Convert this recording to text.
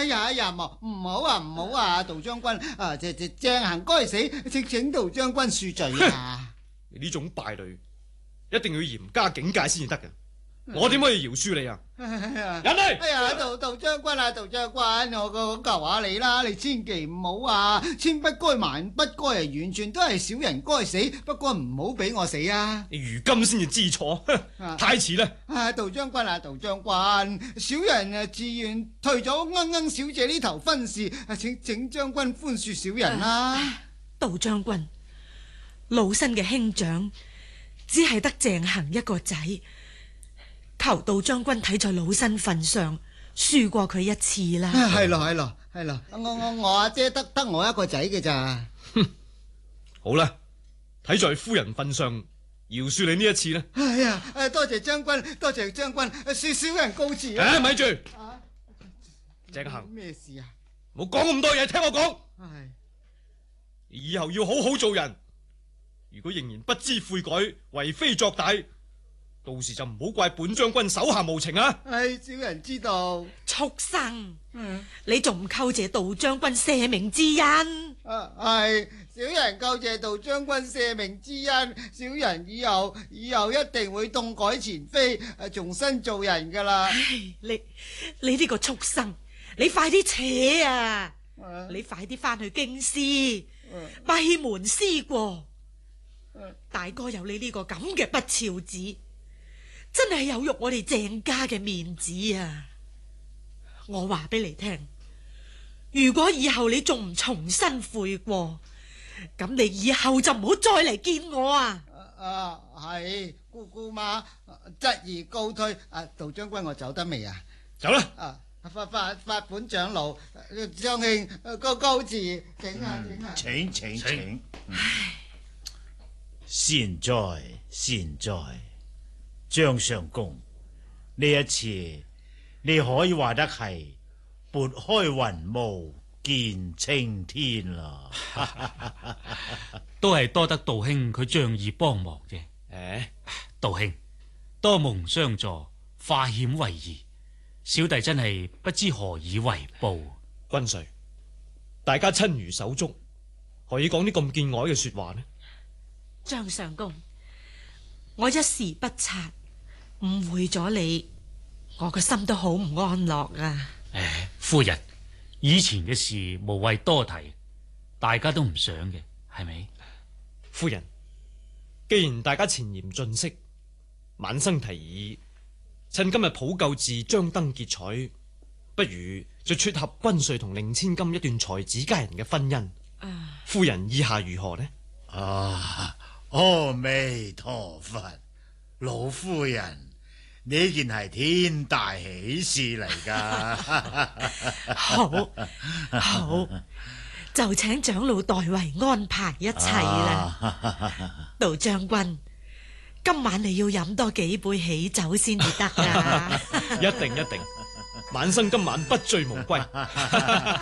哎呀，唔好啊，杜將軍啊，鄭行該死，請杜將軍恕罪啊！ 你呢種敗類，一定要嚴加警戒先至得嘅。我點可以饒恕你啊？人嚟！ 哎呀，杜將軍啊，杜將軍，我求下你啦，你千祈唔好啊，千不該萬不該啊，完全都係小人該死，不過唔好俾我死啊！ 你如今先至知錯，太遲啦！ 杜將軍啊，杜將軍，小人自願退咗鶯小姐呢頭婚事，請將軍寬恕小人啦！ 杜將軍，老身嘅兄長只係得鄭行一個仔。求杜將軍睇在老身份上，恕過佢一次啦。 係咯，我阿姐得我一個仔嘅咋。 好啦，睇在夫人份上，饒恕你呢一次啦。 哎呀，多謝將軍，恕小人告辭啊。 咪住，鄭行， 咩事啊？ 冇講咁多嘢，聽我講。 係， 以後要好好做人。如果仍然不知悔改，為非作歹，到時就唔好怪本將軍手下無情啊！ 小人知道。 畜生，你仲唔叩謝杜將軍赦命之恩？ 係，小人叩謝杜將軍赦命之恩，小人以後一定會痛改前非，重新做人噶啦。 你呢個畜生，你快啲扯啊！你快啲翻去京師，閉門思過。大哥有你呢個咁嘅不肖子，真係有辱我哋鄭家嘅面子啊！我話俾你聽，如果以後你仲唔重新悔過，咁你以後就唔好再嚟見我啊！ 係姑媽質疑告退。杜將軍，我走得未啊？ 走啦！ 發本長老，張兄告辭，請啊！ 請。善哉，張相公，呢一次你可以話得係撥開雲霧見青天啦。 都係多得道兄佢仗義幫忙啫。道兄多蒙相助，化險為夷，小弟真係不知何以為報。 軍帥，大家親如手足，何以講啲咁見外嘅說話呢？ 張相公，我一時不察，誤會咗你，我個心都好唔安樂啊！ 夫人，以前嘅事無謂多提，大家都唔想嘅，係咪？ 夫人，既然大家前言盡釋，晚生提議，趁今日普救寺張燈結彩，不如就撮合軍帥同令千金一段才子佳人嘅婚姻。夫人意下如何呢？ 阿彌陀佛，老夫人，呢件係天大喜事嚟噶。 好，就請長老代為安排一切啦。杜將軍，今晚你要飲多幾杯喜酒先至得啊！ 一定，晚生今晚不醉無歸。